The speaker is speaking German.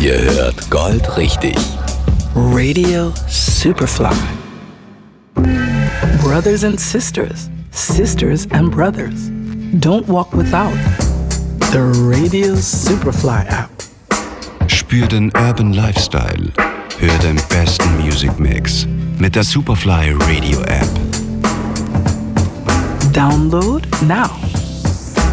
Ihr hört Gold richtig. Radio Superfly. Brothers and sisters, sisters and brothers. Don't walk without the Radio Superfly app. Spür den Urban Lifestyle. Hör den besten Music Mix mit der Superfly Radio App. Download now.